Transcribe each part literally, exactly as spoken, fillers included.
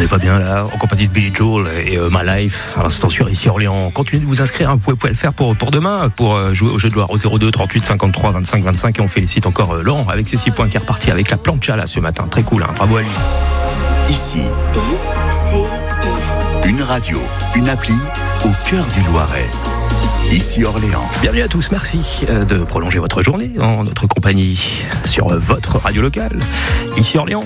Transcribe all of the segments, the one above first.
n'est pas bien là, en compagnie de Billy Joel et euh, My Life, à l'instant sur Ici Orléans. Continuez de vous inscrire, hein, vous pouvez, pouvez le faire pour, pour demain, pour euh, jouer au jeu de Loire au zéro deux trente-huit cinquante-trois vingt-cinq vingt-cinq. Et on félicite encore euh, Laurent avec ses six points qui est reparti avec la plancha là ce matin. Très cool, hein, bravo à lui. Ici, une radio, une appli au cœur du Loiret. Ici Orléans. Bienvenue à tous, merci de prolonger votre journée en notre compagnie sur votre radio locale, Ici Orléans.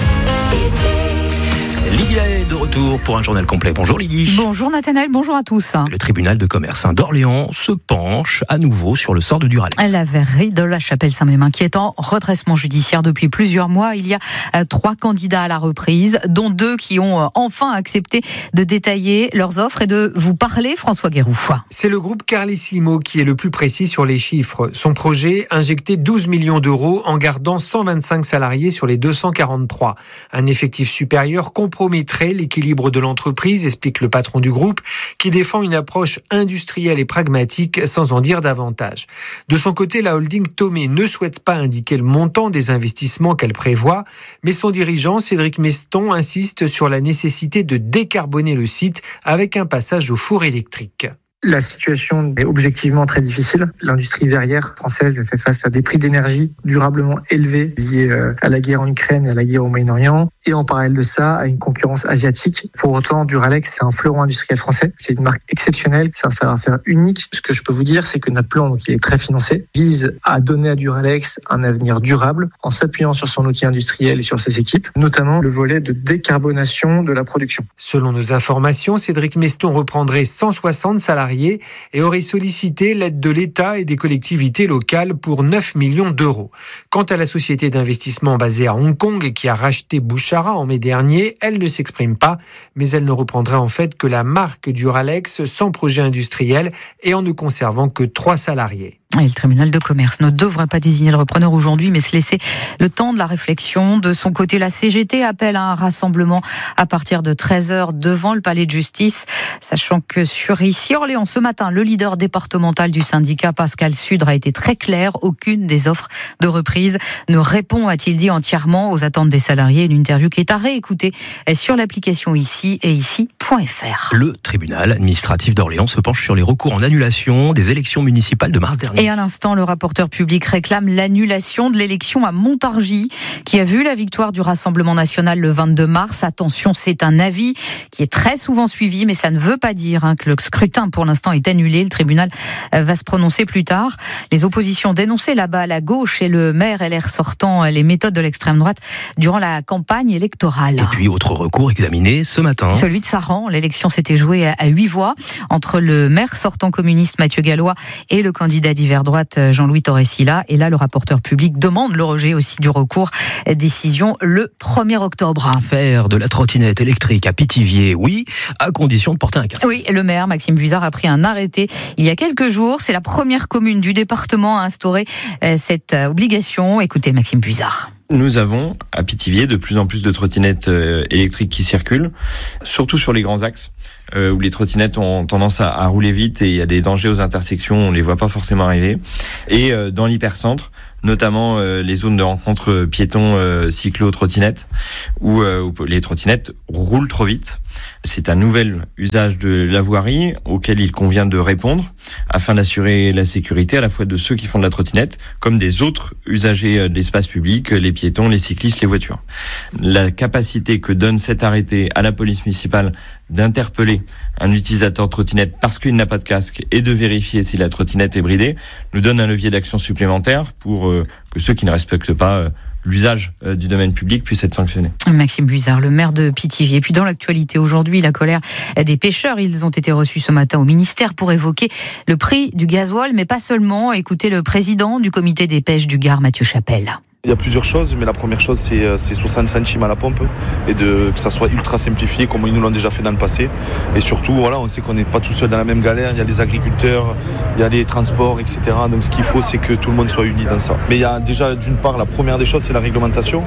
Lydie est de retour pour un journal complet. Bonjour Lydie. Bonjour Nathanaël, bonjour à tous. Le tribunal de commerce d'Orléans se penche à nouveau sur le sort de Duralex. La verrerie de la Chapelle-Saint-Mémin qui est en redressement judiciaire depuis plusieurs mois. Il y a euh, trois candidats à la reprise, dont deux qui ont euh, enfin accepté de détailler leurs offres et de vous parler, François Guéroux. C'est le groupe Carlissimo qui est le plus précis sur les chiffres. Son projet, injecter douze millions d'euros en gardant cent vingt-cinq salariés sur les deux cent quarante-trois. Un effectif supérieur compromettrait l'équilibre de l'entreprise, explique le patron du groupe, qui défend une approche industrielle et pragmatique sans en dire davantage. De son côté, la holding Tomé ne souhaite pas indiquer le montant des investissements qu'elle prévoit, mais son dirigeant, Cédric Meston, insiste sur la nécessité de décarboner le site avec un passage au four électrique. La situation est objectivement très difficile. L'industrie verrière française fait face à des prix d'énergie durablement élevés liés à la guerre en Ukraine et à la guerre au Moyen-Orient. Et en parallèle de ça, à une concurrence asiatique. Pour autant, Duralex, c'est un fleuron industriel français. C'est une marque exceptionnelle, c'est un savoir-faire unique. Ce que je peux vous dire, c'est que notre plan, donc, il est très financé, vise à donner à Duralex un avenir durable en s'appuyant sur son outil industriel et sur ses équipes, notamment le volet de décarbonation de la production. Selon nos informations, Cédric Meston reprendrait cent soixante salariés et aurait sollicité l'aide de l'État et des collectivités locales pour neuf millions d'euros. Quant à la société d'investissement basée à Hong Kong qui a racheté Bouchara en mai dernier, elle ne s'exprime pas, mais elle ne reprendrait en fait que la marque Duralex sans projet industriel et en ne conservant que trois salariés. Et le tribunal de commerce ne devrait pas désigner le repreneur aujourd'hui, mais se laisser le temps de la réflexion. De son côté, la C G T appelle à un rassemblement à partir de treize heures devant le palais de justice, sachant que sur Ici Orléans, ce matin, le leader départemental du syndicat, Pascal Sudre, a été très clair. Aucune des offres de reprise ne répond, a-t-il dit, entièrement aux attentes des salariés. Une interview qui est à réécouter sur l'application Ici et ici point f r. Le tribunal administratif d'Orléans se penche sur les recours en annulation des élections municipales de mars dernier. Et à l'instant, le rapporteur public réclame l'annulation de l'élection à Montargis, qui a vu la victoire du Rassemblement national le vingt-deux mars. Attention, c'est un avis qui est très souvent suivi, mais ça ne veut pas dire hein, que le scrutin pour l'instant est annulé. Le tribunal va se prononcer plus tard. Les oppositions dénonçaient là-bas à la gauche et le maire L R sortant les méthodes de l'extrême droite durant la campagne électorale. Et puis, autre recours examiné ce matin. Celui de Saran. L'élection s'était jouée à huit voix entre le maire sortant communiste Mathieu Gallois et le candidat d'hiver droite Jean-Louis Torresilla. Et là, le rapporteur public demande le rejet aussi du recours. Décision le premier octobre. Faire de la trottinette électrique à Pithiviers, oui, à condition de porter un casque. Oui, le maire Maxime Buzard a pris un arrêté il y a quelques jours. C'est la première commune du département à instaurer cette obligation. Écoutez Maxime Buzard. Nous avons à Pithiviers de plus en plus de trottinettes électriques qui circulent, surtout sur les grands axes, euh, où les trottinettes ont tendance à, à rouler vite et il y a des dangers aux intersections, on les voit pas forcément arriver. Et euh, dans l'hypercentre, notamment euh, les zones de rencontre piétons, euh, cyclo, trottinettes, où, euh, où les trottinettes roulent trop vite. C'est un nouvel usage de la voirie auquel il convient de répondre afin d'assurer la sécurité à la fois de ceux qui font de la trottinette comme des autres usagers de l'espace public, les piétons, les cyclistes, les voitures. La capacité que donne cet arrêté à la police municipale d'interpeller un utilisateur de trottinette parce qu'il n'a pas de casque et de vérifier si la trottinette est bridée nous donne un levier d'action supplémentaire pour euh, que ceux qui ne respectent pas euh, l'usage euh, du domaine public puisse être sanctionné. Maxime Buzard, le maire de Pithiviers. Et puis dans l'actualité aujourd'hui, la colère des pêcheurs. Ils ont été reçus ce matin au ministère pour évoquer le prix du gasoil, mais pas seulement. Écoutez le président du comité des pêches du Gard, Mathieu Chapelle. Il y a plusieurs choses, mais la première chose, c'est, c'est soixante centimes à la pompe et de, que ça soit ultra simplifié comme ils nous l'ont déjà fait dans le passé. Et surtout, voilà, on sait qu'on n'est pas tout seul dans la même galère. Il y a les agriculteurs, il y a les transports, et cetera. Donc ce qu'il faut, c'est que tout le monde soit uni dans ça. Mais il y a déjà, d'une part, la première des choses, c'est la réglementation.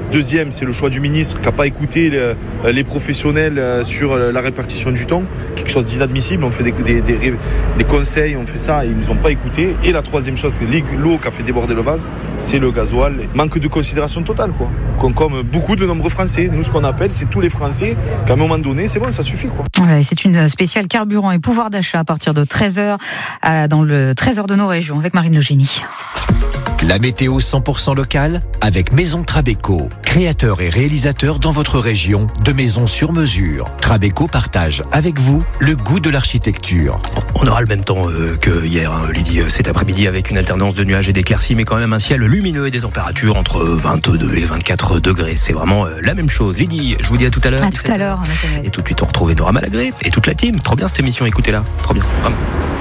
Deuxième, c'est le choix du ministre qui n'a pas écouté les, les professionnels sur la répartition du temps, quelque chose d'inadmissible. On fait des, des, des, des conseils, on fait ça et ils ne nous ont pas écouté. Et la troisième chose, c'est l'eau qui a fait déborder le vase, c'est le gasoil. Manque de considération totale, quoi. Comme beaucoup de nombreux Français. Nous, ce qu'on appelle, c'est tous les Français qu'à un moment donné, c'est bon, ça suffit, quoi. Voilà, c'est une spéciale carburant et pouvoir d'achat à partir de treize heures dans le trésor de nos régions avec Marine Logini. La météo cent pour cent locale avec Maison Trabeco, créateur et réalisateur dans votre région de maisons sur mesure. Trabeco partage avec vous le goût de l'architecture. On aura le même temps euh, que hier, hein, Lydie, cet après-midi avec une alternance de nuages et d'éclaircies, mais quand même un ciel lumineux et des températures entre vingt-deux et vingt-quatre degrés. C'est vraiment euh, la même chose. Lydie, je vous dis à tout à l'heure. À tout à l'heure. Et tout de suite on retrouve Nora Malagré et toute la team. Trop bien cette émission, écoutez-la. Trop bien, vraiment.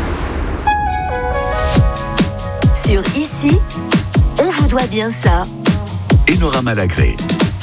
Sur Ici, on vous doit bien ça. Et Nora Malagré.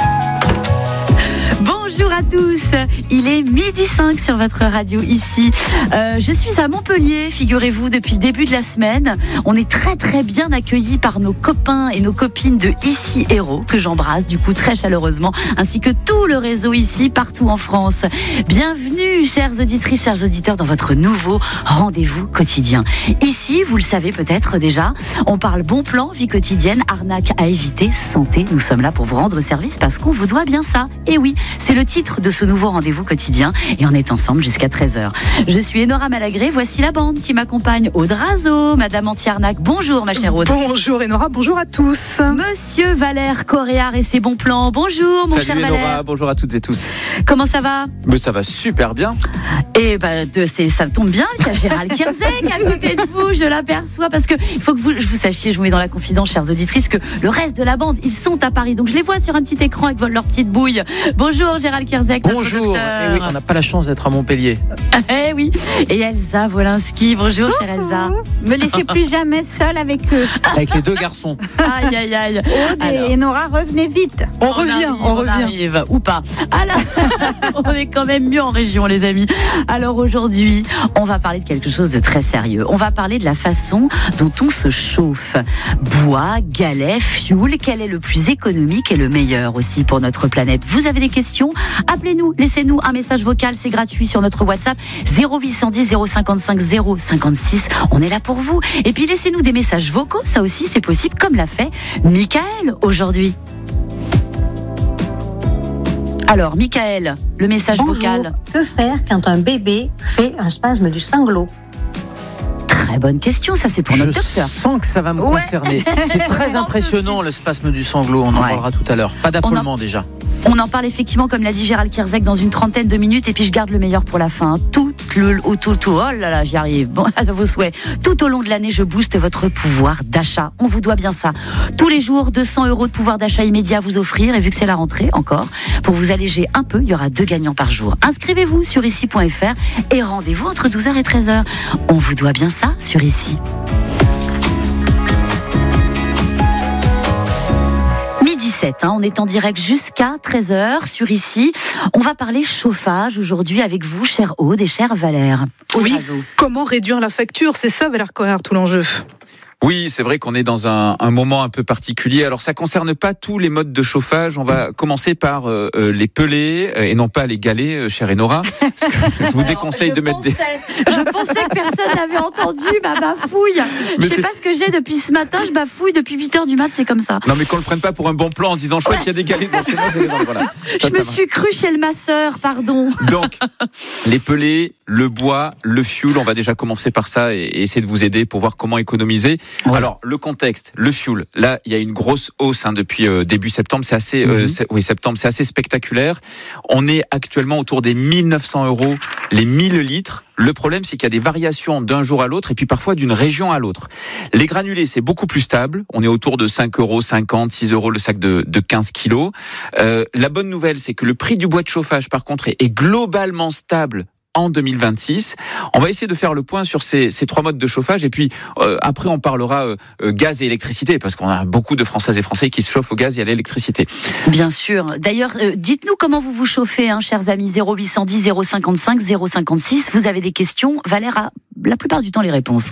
Bonjour à tous, il est midi cinq sur votre radio ici. Euh, je suis à Montpellier, figurez-vous, depuis le début de la semaine. On est très très bien accueillis par nos copains et nos copines de Ici Héros, que j'embrasse du coup très chaleureusement, ainsi que tout le réseau ici, partout en France. Bienvenue, chères auditrices, chers auditeurs, dans votre nouveau rendez-vous quotidien. Ici, vous le savez peut-être déjà, on parle bon plan, vie quotidienne, arnaque à éviter, santé. Nous sommes là pour vous rendre service parce qu'on vous doit bien ça. Et oui, c'est le titre de ce nouveau rendez-vous quotidien et on est ensemble jusqu'à treize heures. Je suis Nora Malagré, voici la bande qui m'accompagne. Aude Razo, Madame Anti-Arnaque, bonjour ma chère Aude. Bonjour Nora, bonjour à tous. Monsieur Valère Coréard et ses bons plans, bonjour mon Salut cher Nora, Valère. bonjour à toutes et tous. Comment ça va? Mais ça va super bien. Et bah, de, c'est, ça tombe bien, il y a Gérald Kierzek à côté de vous, je l'aperçois, parce que il faut que vous, je vous sachiez, je vous mets dans la confidence, chères auditrices, que le reste de la bande, ils sont à Paris, donc je les vois sur un petit écran avec leur petite bouille. Bonjour Gérald Kierzek. Bonjour. Et oui, on n'a pas la chance d'être à Montpellier. Eh oui. Et Elsa Wolinski, bonjour chère Elsa. Me laissez plus jamais seule avec eux. Avec les deux garçons. Aïe aïe aïe. Aude et Nora, revenez vite. On, on revient, arrive, on, on revient. Arrive, ou pas. Alors, on est quand même mieux en région, les amis. Alors aujourd'hui, on va parler de quelque chose de très sérieux. On va parler de la façon dont on se chauffe. Bois, galets, fuel, quel est le plus économique et le meilleur aussi pour notre planète? Vous avez des questions? Appelez-nous, laissez-nous un message vocal, c'est gratuit sur notre WhatsApp zéro huit cent dix zéro cinquante-cinq zéro cinquante-six. On est là pour vous. Et puis laissez-nous des messages vocaux, ça aussi c'est possible, comme l'a fait Michael aujourd'hui. Alors, Michael, le message Bonjour. vocal. Que faire quand un bébé fait un spasme du sanglot? Très bonne question, ça c'est pour Je notre docteur. Je sens que ça va me Ouais. concerner. C'est très impressionnant le spasme du sanglot, on en Ouais. parlera tout à l'heure. Pas d'affolement déjà. On en parle effectivement, comme l'a dit Gérald Kierzek, dans une trentaine de minutes. Et puis je garde le meilleur pour la fin. Tout le, au tout, tout, oh là là, j'y arrive. Bon, à vos souhaits. Tout au long de l'année, je booste votre pouvoir d'achat. On vous doit bien ça. Tous les jours, deux cents euros de pouvoir d'achat immédiat à vous offrir. Et vu que c'est la rentrée, encore, pour vous alléger un peu, il y aura deux gagnants par jour. Inscrivez-vous sur ici point f r et rendez-vous entre douze heures et treize heures. On vous doit bien ça sur Ici. dix-sept, hein, on est en direct jusqu'à treize heures sur Ici. On va parler chauffage aujourd'hui avec vous, chère Aude et chère Valère. Aude Oui, Razo. comment réduire la facture? C'est ça, Valère Coréard, tout l'enjeu. Oui, c'est vrai qu'on est dans un, un moment un peu particulier. Alors, ça concerne pas tous les modes de chauffage. On va commencer par euh, les pelés et non pas les galets, euh, chère Enora. Je vous déconseille Alors, de mettre pensais, des... Je pensais que personne n'avait entendu ma bafouille. Mais Je sais c'est- pas ce que j'ai depuis ce matin. Je bafouille depuis huit heures du mat, c'est comme ça. Non, mais qu'on le prenne pas pour un bon plan en disant chouette, il y a des galets dans chez moi. je vais dans- Voilà. Ça, je ça me va. suis crue chez le masseur, pardon. Donc, les pelés, le bois, le fuel, on va déjà commencer par ça et, et essayer de vous aider pour voir comment économiser. Ouais. Alors, le contexte, le fuel, là, il y a une grosse hausse hein, depuis euh, début septembre, c'est assez, euh, c'est- oui, septembre, c'est assez spectaculaire. On est actuellement autour des mille neuf cents euros les mille litres. Le problème, c'est qu'il y a des variations d'un jour à l'autre et puis parfois d'une région à l'autre. Les granulés, c'est beaucoup plus stable. On est autour de cinq euros cinquante, six euros le sac de, de quinze kilos. Euh, la bonne nouvelle, c'est que le prix du bois de chauffage, par contre, est, est globalement stable en deux mille vingt-six. On va essayer de faire le point sur ces, ces trois modes de chauffage et puis euh, après on parlera euh, euh, gaz et électricité parce qu'on a beaucoup de Françaises et Français qui se chauffent au gaz et à l'électricité. Bien sûr. D'ailleurs, euh, dites-nous comment vous vous chauffez, hein, chers amis. zéro huit cent dix zéro cinquante-cinq zéro cinquante-six. Vous avez des questions. Valère a la plupart du temps les réponses.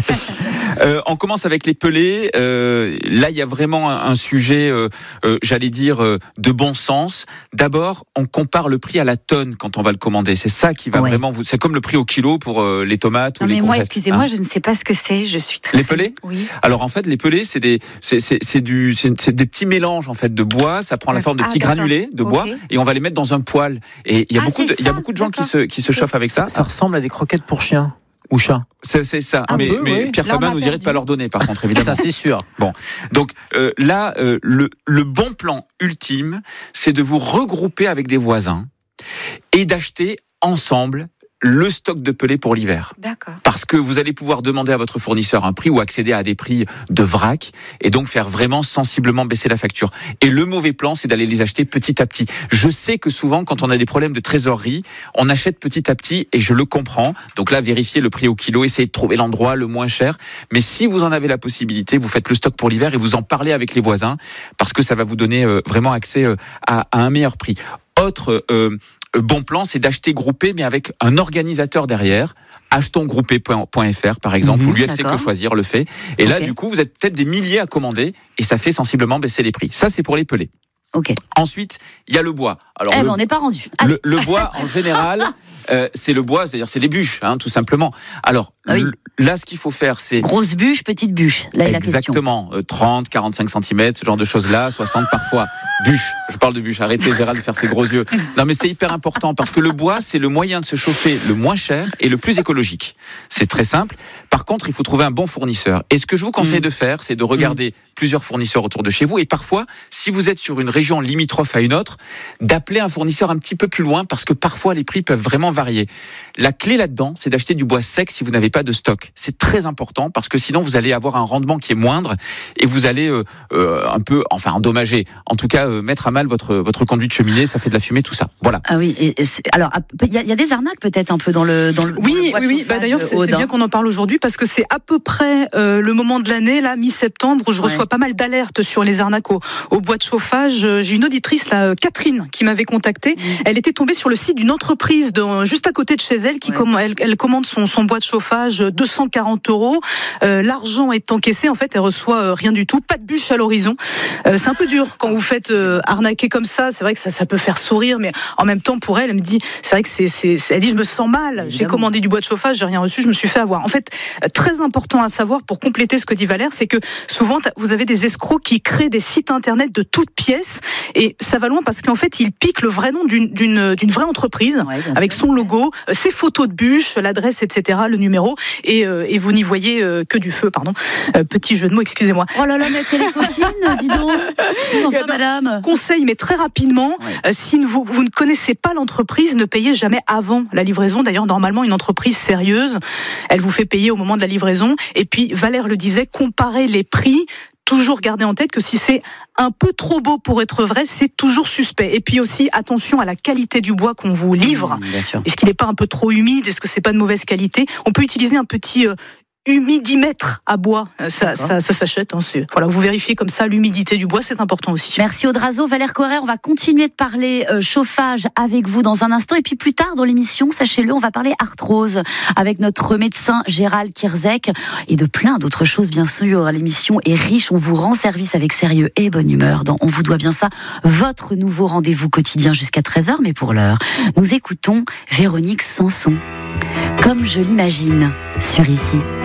euh, on commence avec les pelés. Euh, là, il y a vraiment un, un sujet, euh, euh, j'allais dire, euh, de bon sens. D'abord, on compare le prix à la tonne quand on va le commander. C'est ça qui va ouais. vraiment vous. C'est comme le prix au kilo pour euh, les tomates non, ou les mais courgettes. Moi, excusez-moi, hein. je ne sais pas ce que c'est. Je suis très. Les pelés. Oui. Alors en fait, les pelés, c'est des, c'est, c'est, c'est du, c'est, c'est des petits mélanges en fait de bois. Ça prend la forme de petits ah, granulés de bois okay. et on va les mettre dans un poêle. Et il y a ah, beaucoup, de, il y a beaucoup de gens qui se, qui se chauffent avec ça. Ça ressemble à des croquettes pour chiens. Ou chat. C'est, c'est ça. Ah mais peu, mais oui. Pierre là, Fabin nous dirait de pas leur donner, par contre, évidemment. Ça, c'est sûr. Bon. Donc, euh, là, euh, le, le bon plan ultime, c'est de vous regrouper avec des voisins et d'acheter ensemble le stock de pelés pour l'hiver. D'accord. Parce que vous allez pouvoir demander à votre fournisseur un prix ou accéder à des prix de vrac et donc faire vraiment sensiblement baisser la facture. Et le mauvais plan, c'est d'aller les acheter petit à petit. Je sais que souvent, quand on a des problèmes de trésorerie, on achète petit à petit et je le comprends. Donc là, vérifiez le prix au kilo, essayez de trouver l'endroit le moins cher. Mais si vous en avez la possibilité, vous faites le stock pour l'hiver et vous en parlez avec les voisins parce que ça va vous donner euh, vraiment accès euh, à, à un meilleur prix. Autre euh, bon plan, c'est d'acheter groupé, mais avec un organisateur derrière. achetons groupé point f r par exemple, mmh, ou l'U F C Que Choisir le fait. Et okay. là, du coup, vous êtes peut-être des milliers à commander et ça fait sensiblement baisser les prix. Ça, c'est pour les pelés. Okay. Ensuite, il y a le bois. Alors, eh le, ben on n'est pas rendu. Le, le bois, en général, euh, c'est le bois, c'est-à-dire c'est les bûches, hein, tout simplement. Alors, ah oui. là, ce qu'il faut faire, c'est... Grosse bûche, petite bûche. Là est la question. Exactement. Euh, trente, quarante-cinq centimètres, ce genre de choses-là, soixante parfois. Bûche. Je parle de bûche. Arrêtez, Gérald, de faire ses gros yeux. Non, mais c'est hyper important parce que le bois, c'est le moyen de se chauffer le moins cher et le plus écologique. C'est très simple. Par contre, il faut trouver un bon fournisseur. Et ce que je vous conseille mmh. de faire, c'est de regarder mmh. plusieurs fournisseurs autour de chez vous. Et parfois, si vous êtes sur une région limitrophe à une autre, d'appeler un fournisseur un petit peu plus loin parce que parfois les prix peuvent vraiment varier. La clé là-dedans, c'est d'acheter du bois sec si vous n'avez pas de stock. C'est très important parce que sinon vous allez avoir un rendement qui est moindre et vous allez euh, euh, un peu, enfin endommager, en tout cas euh, mettre à mal votre votre conduit de cheminée, ça fait de la fumée, tout ça. Voilà. Ah oui. Et alors il y, y a des arnaques peut-être un peu dans le dans le. Oui, dans le oui, oui. Bah, d'ailleurs c'est, c'est bien qu'on en parle aujourd'hui parce que c'est à peu près euh, le moment de l'année là, mi-septembre, où je reçois ouais. pas mal d'alertes sur les arnaques au, au bois de chauffage. J'ai une auditrice là, Catherine, qui m'avait contactée. Mmh. Elle était tombée sur le site d'une entreprise de, juste à côté de chez elle qui ouais. comm- elle, elle commande son, son bois de chauffage deux cent quarante euros. Euh, l'argent est encaissé. En fait, elle reçoit euh, rien du tout. Pas de bûche à l'horizon. Euh, c'est un peu dur quand vous faites euh, arnaquer comme ça. C'est vrai que ça, ça peut faire sourire, mais en même temps, pour elle, elle me dit, c'est vrai que c'est, c'est, c'est elle dit, je me sens mal. Évidemment. J'ai commandé du bois de chauffage, j'ai rien reçu, je me suis fait avoir. En fait, euh, très important à savoir pour compléter ce que dit Valère, c'est que souvent, vous avez des escrocs qui créent des sites internet de toutes pièces et ça va loin parce qu'en fait, ils piquent le vrai nom d'une, d'une, d'une vraie entreprise ouais, avec son logo, euh, ses photos de bûches, l'adresse, et cetera, le numéro et, euh, et vous n'y voyez euh, que du feu, pardon. Euh, petit jeu de mots, excusez-moi. Oh là là, mais c'est les coquines, dis donc. Enfin, madame. Conseil, mais très rapidement, ouais. euh, si vous, vous ne connaissez pas l'entreprise, ne payez jamais avant la livraison. D'ailleurs, normalement, une entreprise sérieuse, elle vous fait payer au moment de la livraison. Et puis, Valère le disait, comparez les prix. Toujours garder en tête que si c'est un peu trop beau pour être vrai, c'est toujours suspect. Et puis aussi, attention à la qualité du bois qu'on vous livre. Mmh, bien sûr. Est-ce qu'il n'est pas un peu trop humide? Est-ce que c'est pas de mauvaise qualité? On peut utiliser un petit euh, humidimètre à bois. Ça, ça, ça s'achète. Hein, c'est, voilà, vous vérifiez comme ça l'humidité du bois, c'est important aussi. Merci Audrazo. Valère Corer, on va continuer de parler euh, chauffage avec vous dans un instant. Et puis plus tard dans l'émission, sachez-le, on va parler arthrose avec notre médecin Gérald Kierzek et de plein d'autres choses, bien sûr. L'émission est riche. On vous rend service avec sérieux et bonne humeur dans On vous doit bien ça, votre nouveau rendez-vous quotidien jusqu'à treize heures. Mais pour l'heure, nous écoutons Véronique Sanson. Comme je l'imagine, sur Ici.